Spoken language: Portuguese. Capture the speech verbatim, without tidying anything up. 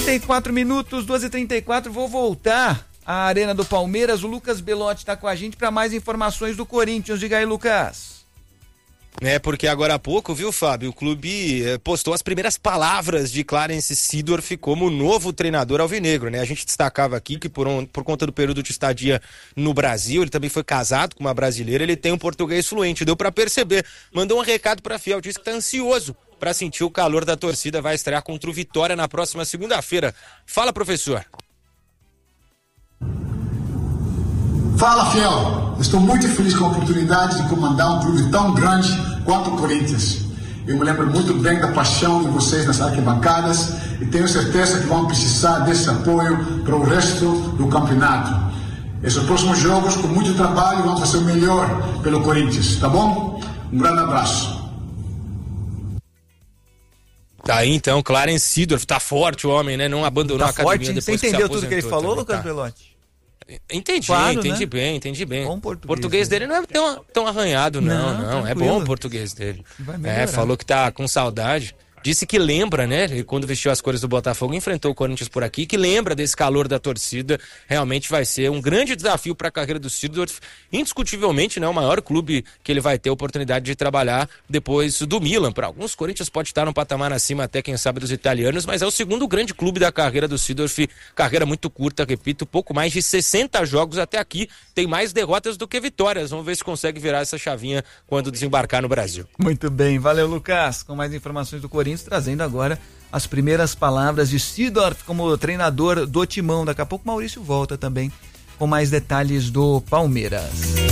trinta e quatro minutos, doze e trinta e quatro, vou voltar à Arena do Palmeiras. O Lucas Belotti está com a gente para mais informações do Corinthians. Diga aí, Lucas. É, porque agora há pouco, viu, Fábio, o clube eh, postou as primeiras palavras de Clarence Seedorf como novo treinador alvinegro, né? A gente destacava aqui que por, um, por conta do período de estadia no Brasil, ele também foi casado com uma brasileira, ele tem um português fluente, deu pra perceber. Mandou um recado pra Fiel, disse que tá ansioso pra sentir o calor da torcida, vai estrear contra o Vitória na próxima segunda-feira. Fala, professor. Fala, Fiel. Estou muito feliz com a oportunidade de comandar um clube tão grande quanto o Corinthians. Eu me lembro muito bem da paixão de vocês nas arquibancadas e tenho certeza que vão precisar desse apoio para o resto do campeonato. Esses próximos jogos, com muito trabalho, vamos fazer o melhor pelo Corinthians, tá bom? Um grande abraço. Tá aí então, Clarence Seedorf, tá forte o homem, né? Não abandonou Tá a academia forte, depois você que se entendeu tudo que ele falou, também, Lucas tá. Belotti? Entendi, Claro, entendi né? bem, entendi bem. Bom O português, português né? dele não é tão, tão arranhado, não, Não, não. É tranquilo. bom o português dele. Vai melhorar. É, falou que tá com saudade. Disse que lembra, né? Ele, quando vestiu as cores do Botafogo, enfrentou o Corinthians por aqui, que lembra desse calor da torcida. Realmente vai ser um grande desafio para a carreira do Seedorf. Indiscutivelmente, né? O maior clube que ele vai ter a oportunidade de trabalhar depois do Milan. Para alguns, Corinthians pode estar num patamar acima até, quem sabe, dos italianos, mas é o segundo grande clube da carreira do Seedorf. Carreira muito curta, repito, pouco mais de sessenta jogos até aqui. Tem mais derrotas do que vitórias. Vamos ver se consegue virar essa chavinha quando desembarcar no Brasil. Muito bem, valeu, Lucas. Com mais informações do Corinthians, trazendo agora as primeiras palavras de Seedorf como treinador do Timão. Daqui a pouco Maurício volta também com mais detalhes do Palmeiras.